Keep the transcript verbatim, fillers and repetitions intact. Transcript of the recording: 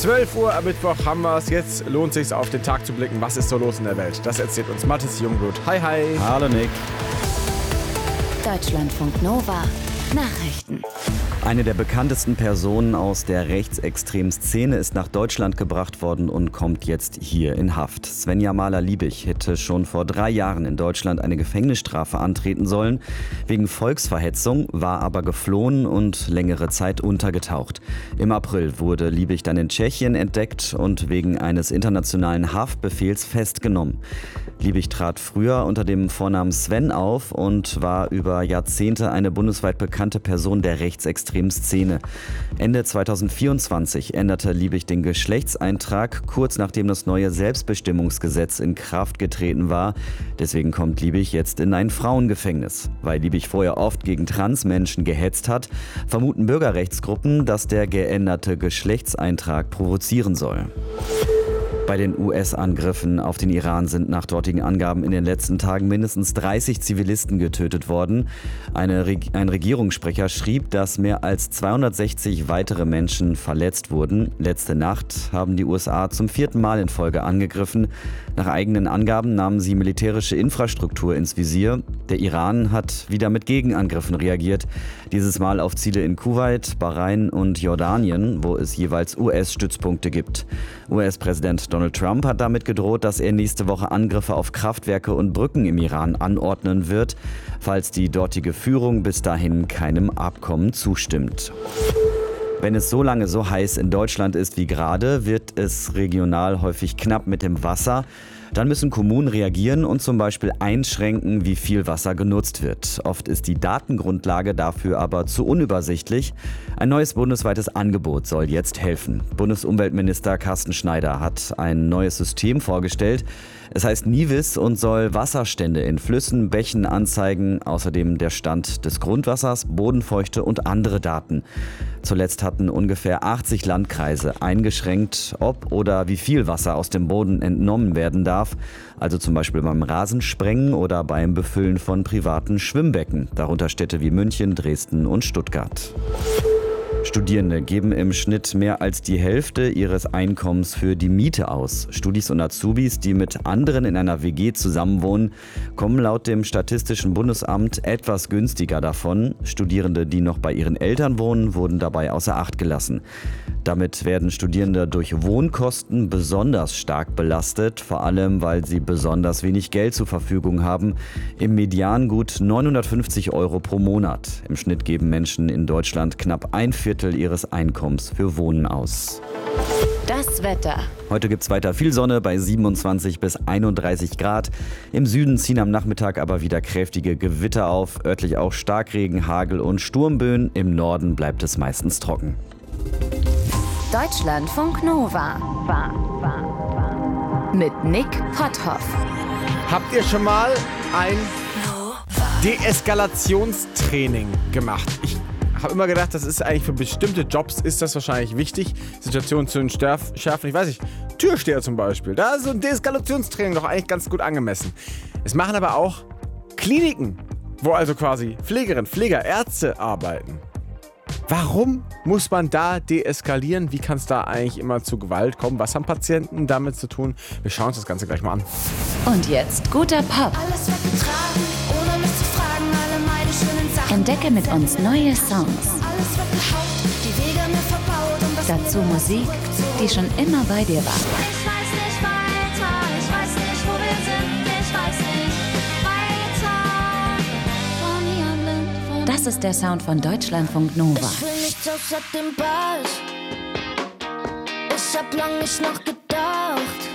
zwölf Uhr am Mittwoch haben wir es. Jetzt lohnt es sich, auf den Tag zu blicken. Was ist so los in der Welt? Das erzählt uns Mathis Jungblut. Hi, hi. Hallo, Nick. Deutschlandfunk Nova. Nachrichten. Eine der bekanntesten Personen aus der rechtsextremen Szene ist nach Deutschland gebracht worden und kommt jetzt hier in Haft. Svenja Mahler-Liebig hätte schon vor drei Jahren in Deutschland eine Gefängnisstrafe antreten sollen. Wegen Volksverhetzung, war aber geflohen und längere Zeit untergetaucht. Im April wurde Liebig dann in Tschechien entdeckt und wegen eines internationalen Haftbefehls festgenommen. Liebig trat früher unter dem Vornamen Sven auf und war über Jahrzehnte eine bundesweit bekannte Person der rechtsextremen Szene. Ende zweitausendvierundzwanzig änderte Liebig den Geschlechtseintrag, kurz nachdem das neue Selbstbestimmungsgesetz in Kraft getreten war. Deswegen kommt Liebig jetzt in ein Frauengefängnis. Weil Liebig vorher oft gegen Transmenschen gehetzt hat, vermuten Bürgerrechtsgruppen, dass der geänderte Geschlechtseintrag provozieren soll. Bei den U S-Angriffen auf den Iran sind nach dortigen Angaben in den letzten Tagen mindestens dreißig Zivilisten getötet worden. Eine Reg- ein Regierungssprecher schrieb, dass mehr als zweihundertsechzig weitere Menschen verletzt wurden. Letzte Nacht haben die U S A zum vierten Mal in Folge angegriffen. Nach eigenen Angaben nahmen sie militärische Infrastruktur ins Visier. Der Iran hat wieder mit Gegenangriffen reagiert. Dieses Mal auf Ziele in Kuwait, Bahrain und Jordanien, wo es jeweils U S-Stützpunkte gibt. U S-Präsident Donald Trump hat damit gedroht, dass er nächste Woche Angriffe auf Kraftwerke und Brücken im Iran anordnen wird, falls die dortige Führung bis dahin keinem Abkommen zustimmt. Wenn es so lange so heiß in Deutschland ist wie gerade, wird es regional häufig knapp mit dem Wasser. Dann müssen Kommunen reagieren und zum Beispiel einschränken, wie viel Wasser genutzt wird. Oft ist die Datengrundlage dafür aber zu unübersichtlich. Ein neues bundesweites Angebot soll jetzt helfen. Bundesumweltminister Carsten Schneider hat ein neues System vorgestellt. Es heißt Nivis und soll Wasserstände in Flüssen, Bächen anzeigen, außerdem der Stand des Grundwassers, Bodenfeuchte und andere Daten. Zuletzt hatten ungefähr achtzig Landkreise eingeschränkt, ob oder wie viel Wasser aus dem Boden entnommen werden darf. Also zum Beispiel beim Rasensprengen oder beim Befüllen von privaten Schwimmbecken, darunter Städte wie München, Dresden und Stuttgart. Studierende geben im Schnitt mehr als die Hälfte ihres Einkommens für die Miete aus. Studis und Azubis, die mit anderen in einer W G zusammenwohnen, kommen laut dem Statistischen Bundesamt etwas günstiger davon. Studierende, die noch bei ihren Eltern wohnen, wurden dabei außer Acht gelassen. Damit werden Studierende durch Wohnkosten besonders stark belastet, vor allem weil sie besonders wenig Geld zur Verfügung haben. Im Median gut neunhundertfünfzig Euro pro Monat. Im Schnitt geben Menschen in Deutschland knapp ein Viertel ihres Einkommens für Wohnen aus. Das Wetter. Heute gibt es weiter viel Sonne bei siebenundzwanzig bis einunddreißig Grad. Im Süden ziehen am Nachmittag aber wieder kräftige Gewitter auf, örtlich auch Starkregen, Hagel und Sturmböen. Im Norden bleibt es meistens trocken. Deutschlandfunk Nova. War, war, war. Mit Nick Potthoff. Habt ihr schon mal ein Deeskalationstraining gemacht? Ich habe immer gedacht, das ist eigentlich für bestimmte Jobs ist das wahrscheinlich wichtig, Situationen zu entschärfen. Ich weiß nicht, Türsteher zum Beispiel, da ist so ein Deeskalationstraining doch eigentlich ganz gut angemessen. Es machen aber auch Kliniken, wo also quasi Pflegerinnen, Pfleger, Ärzte arbeiten. Warum muss man da deeskalieren? Wie kann es da eigentlich immer zu Gewalt kommen? Was haben Patienten damit zu tun? Wir schauen uns das Ganze gleich mal an. Und jetzt guter Pop. Alles wird getragen, ohne mich zu fragen, alle meine schönen Sachen. Entdecke mit uns neue Songs. Alles wird behauptet, die Wege mir verbaut und das Dazu Leben Musik, zurückgezogen. die schon immer bei dir war. Ich weiß nicht weiter, ich weiß nicht, wo wir sind, ich weiß nicht weiter. Von hier an blind, von Das ist der Sound von Deutschlandfunk Nova. Ich will nichts außer dem Ball. Ich hab lang nicht nachgedacht.